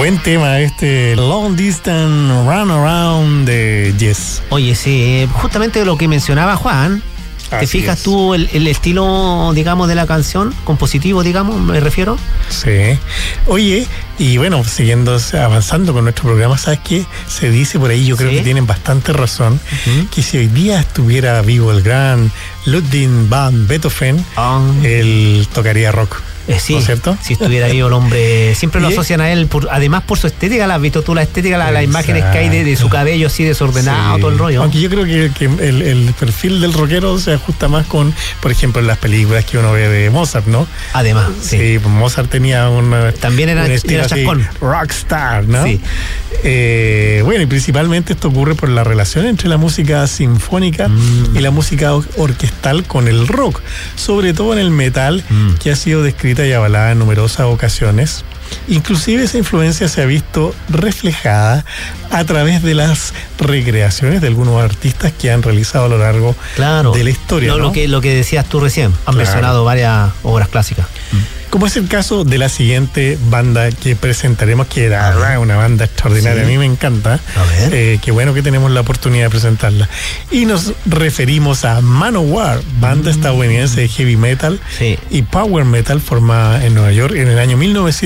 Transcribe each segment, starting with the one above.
Buen tema este Long Distance Runaround de Yes. Oye, sí, justamente lo que mencionaba Juan. ¿Te fijas tú el estilo, digamos, de la canción? Compositivo, digamos, me refiero. Sí. Oye, y bueno, siguiendo, avanzando con nuestro programa, ¿sabes qué? Se dice por ahí, yo creo que tienen bastante razón, que si hoy día estuviera vivo el gran Ludwig van Beethoven, él tocaría rock. Sí, ¿no es cierto? Si estuviera ahí el hombre, siempre lo asocian a él, además por su estética. ¿La has visto tú la estética, las imágenes que hay de su cabello así desordenado, todo el rollo? Aunque yo creo que el perfil del rockero se ajusta más con, por ejemplo, en las películas que uno ve de Mozart, ¿no? Además, sí, Mozart tenía también era chascón, rockstar, ¿no? Sí. Bueno, y principalmente esto ocurre por la relación entre la música sinfónica y la música orquestal con el rock, sobre todo en el metal, que ha sido descrito y avalada en numerosas ocasiones. Inclusive esa influencia se ha visto reflejada a través de las recreaciones de algunos artistas que han realizado a lo largo de la historia. Lo que decías tú recién, han mencionado varias obras clásicas. Como es el caso de la siguiente banda que presentaremos, que era una banda extraordinaria, a mí me encanta. Qué bueno que tenemos la oportunidad de presentarla. Y nos referimos a Manowar, banda estadounidense de heavy metal y power metal formada en Nueva York en el año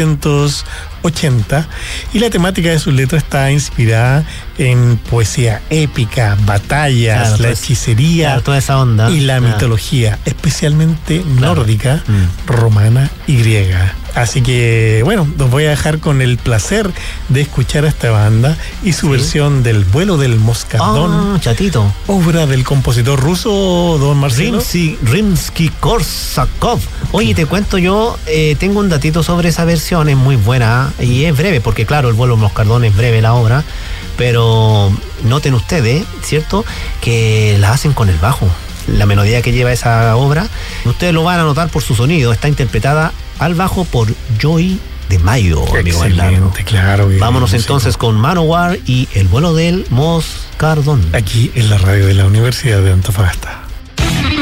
1980, y la temática de sus letras está inspirada en poesía épica, batallas, la hechicería, toda esa onda, y la mitología, especialmente nórdica, romana y griega. Así que, bueno, los voy a dejar con el placer de escuchar a esta banda y su versión del Vuelo del Moscardón, chatito, obra del compositor ruso don Marcelo Rimsky-Korsakov. Oye, te cuento yo, tengo un datito sobre esa versión, es muy buena y es breve, porque claro, el Vuelo del Moscardón es breve la obra, pero noten ustedes, ¿cierto?, que la hacen con el bajo. La melodía que lleva esa obra, ustedes lo van a notar por su sonido, está interpretada al bajo por Joey de Mayo, amigo. Excelente, claro. Vámonos entonces con Manowar y el Vuelo del Moscardón. Aquí en la radio de la Universidad de Antofagasta.